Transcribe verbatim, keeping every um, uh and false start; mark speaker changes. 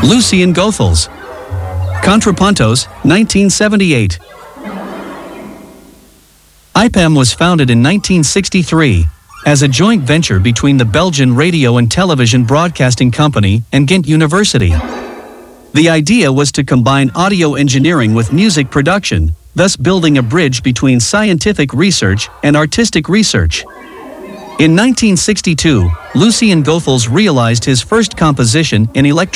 Speaker 1: Lucien Goethals. Contrapuntos, nineteen seventy-eight. I P A M was founded in nineteen sixty-three as a joint venture between the Belgian Radio and Television Broadcasting Company and Ghent University. The idea was to combine audio engineering with music production, thus building a bridge between scientific research and artistic research. In nineteen sixty-two, Lucien Goethals realized his first composition in electronic